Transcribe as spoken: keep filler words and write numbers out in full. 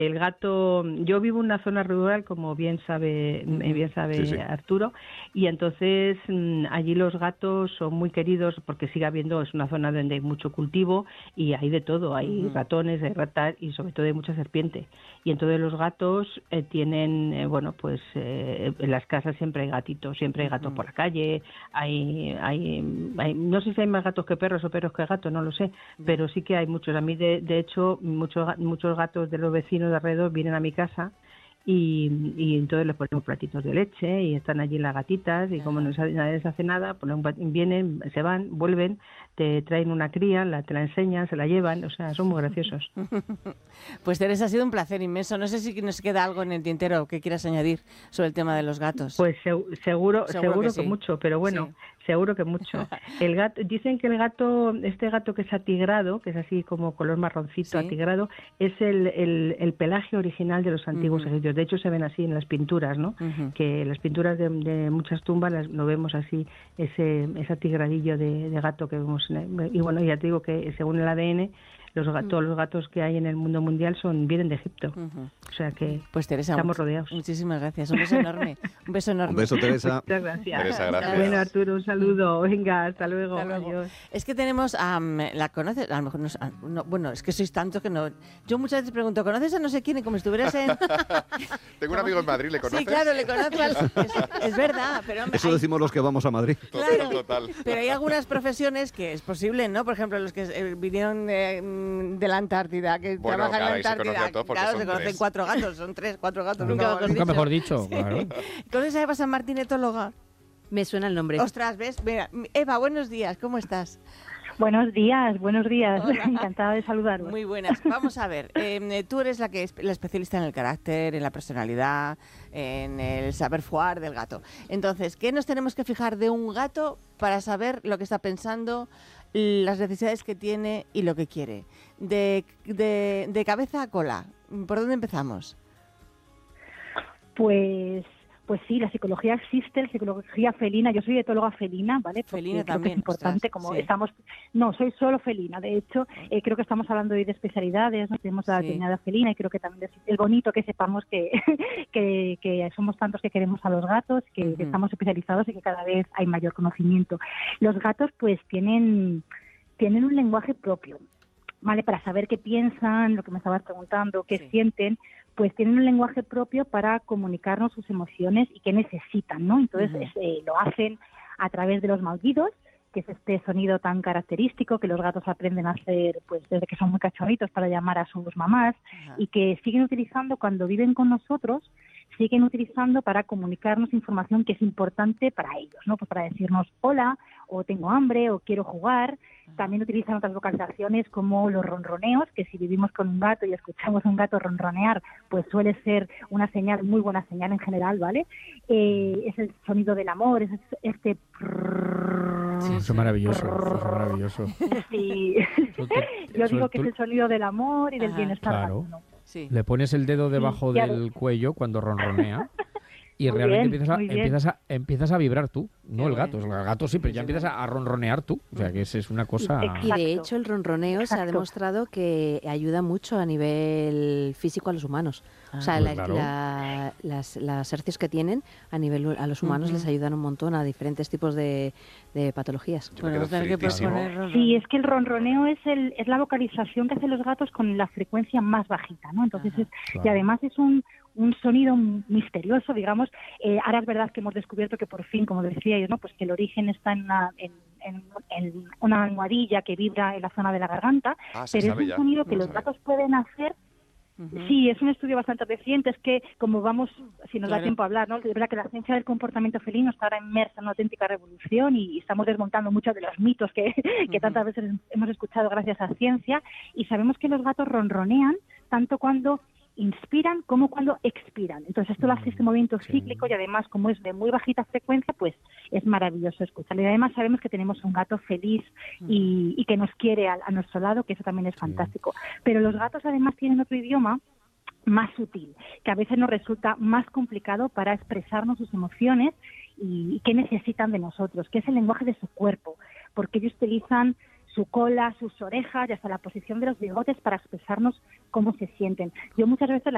El gato, yo vivo en una zona rural, como bien sabe, Uh-huh. bien sabe sí, sí. Arturo, y entonces allí los gatos son muy queridos porque sigue habiendo, es una zona donde hay mucho cultivo y hay de todo, hay Uh-huh. ratones, hay ratas y sobre todo hay mucha serpiente. Y entonces los gatos eh, tienen, eh, bueno, pues eh, en las casas siempre hay gatitos, siempre hay gatos Uh-huh. por la calle, hay, hay, hay, no sé si hay más gatos que perros o perros que gatos, no lo sé, Yeah. pero sí que hay muchos. A mí, de, de hecho, muchos, muchos gatos de los vecinos de alrededor vienen a mi casa y, y entonces les ponemos platitos de leche y están allí las gatitas y Ajá. como no nadie les hace nada, pues vienen, se van, vuelven, te traen una cría, la, te la enseñan, se la llevan, o sea, son muy graciosos. Pues Teresa, ha sido un placer inmenso. No sé si nos queda algo en el tintero que quieras añadir sobre el tema de los gatos. Pues se, seguro, seguro, seguro que, que sí. mucho, pero bueno, sí. seguro que mucho. El gato, dicen que el gato, este gato que es atigrado, que es así como color marroncito, ¿Sí? atigrado, es el, el, el pelaje original de los antiguos uh-huh. egipcios. De hecho, se ven así en las pinturas, ¿no? Uh-huh. Que las pinturas de, de muchas tumbas las, lo vemos así, ese, ese atigradillo de, de gato que vemos. Y bueno, ya te digo que según el A D N, los gatos, uh-huh. todos los gatos que hay en el mundo mundial son vienen de Egipto. Uh-huh. O sea que pues Teresa, estamos rodeados. Muchísimas gracias. Un beso enorme. Un beso enorme. Un beso, Teresa. Muchas gracias. Teresa, gracias. Bueno, Arturo, un saludo. Venga, hasta luego. Hasta luego. Adiós. Es que tenemos a... Um, ¿la conoces? A lo mejor no, no... Bueno, es que sois tanto que no... Yo muchas veces pregunto, ¿conoces a no sé quién? Y como estuvieras en... Tengo un amigo en Madrid, ¿le conoces? Sí, claro, le conozco. Al... Es, es verdad, pero... Eso hay... decimos los que vamos a Madrid. Claro, total. Pero hay algunas profesiones que es posible, ¿no? Por ejemplo, los que eh, vinieron eh, de la Antártida, que bueno, trabajan claro, en la Antártida. Se claro, se conocen tres. cuatro gatos, son tres, cuatro gatos. Nunca, nunca, nunca dicho. mejor dicho, sí. Claro. ¿Conoces a Eva San Martín, etóloga? Me suena el nombre. Ostras, ¿ves? Mira, Eva, buenos días, ¿cómo estás? Buenos días, buenos días. Hola. Encantada de saludaros. Muy buenas. Vamos a ver, eh, tú eres la que es la especialista en el carácter, en la personalidad, en el saber fuar del gato. Entonces, ¿qué nos tenemos que fijar de un gato para saber lo que está pensando, las necesidades que tiene y lo que quiere? De, de, de cabeza a cola, ¿por dónde empezamos? Pues... Pues sí, la psicología existe, la psicología felina. Yo soy etóloga felina, ¿vale? Porque felina creo también. Que es importante, Ostras, como sí. estamos... No, soy solo felina. De hecho, eh, creo que estamos hablando hoy de especialidades, ¿no? Tenemos la sí. veterinaria felina y creo que también es el bonito que sepamos que, que, que somos tantos que queremos a los gatos, que, uh-huh. que estamos especializados y que cada vez hay mayor conocimiento. Los gatos, pues, tienen, tienen un lenguaje propio, ¿vale? Para saber qué piensan, lo que me estabas preguntando, qué sí. sienten, pues tienen un lenguaje propio para comunicarnos sus emociones y qué necesitan, ¿no? Entonces uh-huh. eh, lo hacen a través de los maullidos, que es este sonido tan característico que los gatos aprenden a hacer pues desde que son muy cachorritos para llamar a sus mamás uh-huh. y que siguen utilizando cuando viven con nosotros, siguen utilizando para comunicarnos información que es importante para ellos, ¿no? Pues para decirnos hola, o tengo hambre, o quiero jugar. También utilizan otras vocalizaciones como los ronroneos, que si vivimos con un gato y escuchamos a un gato ronronear, pues suele ser una señal, muy buena señal en general, ¿vale? Eh, es el sonido del amor, es este... Sí, eso es maravilloso, eso es maravilloso. Sí. Yo digo que es el sonido del amor y del Ajá. bienestar. Claro. ¿no? Sí. Le pones el dedo debajo sí, del ves. cuello cuando ronronea y muy realmente bien, empiezas, a, empiezas, a, empiezas a vibrar tú, no Qué el gato. Bueno. El gato sí, pero ya empiezas a, a ronronear tú. O sea, que es, es una cosa... Exacto. Y de hecho el ronroneo Exacto. se ha demostrado que ayuda mucho a nivel físico a los humanos. Ah, o sea, pues la, claro. la, las, las hercios que tienen a nivel a los humanos uh-huh. les ayudan un montón a diferentes tipos de, de patologías. Bueno, que proponer... Sí, es que el ronroneo es el es la vocalización que hacen los gatos con la frecuencia más bajita, ¿no? Entonces, Ajá, es, claro. y además es un un sonido misterioso, digamos. Eh, ahora es verdad que hemos descubierto que por fin, como decíais, ¿no? Pues que el origen está en una, en, en, en una almohadilla que vibra en la zona de la garganta, ah, pero es un ya. sonido que no los gatos pueden hacer. Uh-huh. Sí, es un estudio bastante reciente, es que como vamos, si nos claro. da tiempo a hablar, ¿no? Es verdad que la ciencia del comportamiento felino está ahora inmersa en una auténtica revolución y estamos desmontando muchos de los mitos que, uh-huh. que tantas veces hemos escuchado gracias a la ciencia, y sabemos que los gatos ronronean tanto cuando inspiran como cuando expiran. Entonces esto lo hace este movimiento sí. cíclico y además como es de muy bajita frecuencia, pues es maravilloso escucharlo. Y además sabemos que tenemos un gato feliz y, y que nos quiere a, a nuestro lado, que eso también es sí. fantástico. Pero los gatos además tienen otro idioma más sutil, que a veces nos resulta más complicado para expresarnos sus emociones y, y qué necesitan de nosotros, que es el lenguaje de su cuerpo, porque ellos utilizan su cola, sus orejas y hasta la posición de los bigotes para expresarnos cómo se sienten. Yo muchas veces la